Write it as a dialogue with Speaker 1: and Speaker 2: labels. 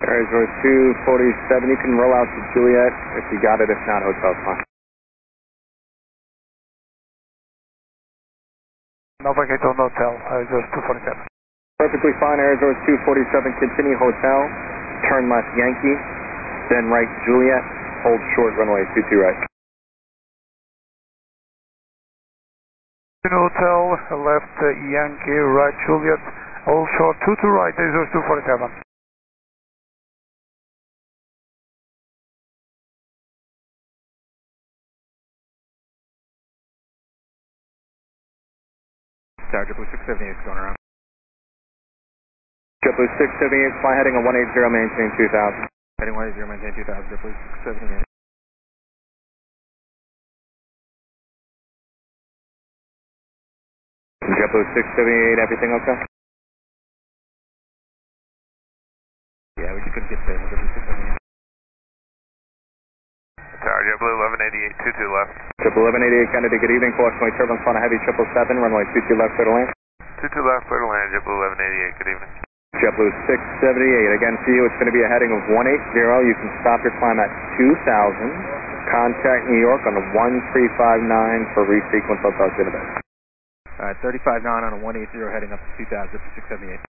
Speaker 1: Arizona 247, you can roll out to Juliet if you got it, if not, hotel's fine.
Speaker 2: Navigate on hotel, Arizona 247.
Speaker 1: Perfectly fine, Arizona 247, continue hotel, turn left Yankee, then right Juliet, hold short runway 22 right.
Speaker 2: Hotel, left Yankee, right Juliet, hold short 22 right, Arizona 247.
Speaker 3: JetBlue 678 is going around.
Speaker 1: JetBlue 678, fly heading on 180, maintain 2000.
Speaker 3: Heading 180, maintain 2000, JetBlue 678.
Speaker 1: JetBlue 678, everything okay?
Speaker 3: Yeah, we just couldn't get stable, JetBlue 678.
Speaker 4: Tower, JetBlue 1188, 22 left.
Speaker 1: JetBlue 1188, Kennedy, good evening, caution turbulence on a heavy 777, runway 22 left, clear to land.
Speaker 4: 22 left, clear to land, JetBlue 1188, good evening.
Speaker 1: JetBlue 678, again for you, it's going to be a heading of 180, you can stop your climb at 2000, contact New York on the 1359 for resequence, I'll talk to you in a bit.
Speaker 3: Alright, 35.9 on a 180 heading up to 2000, 678.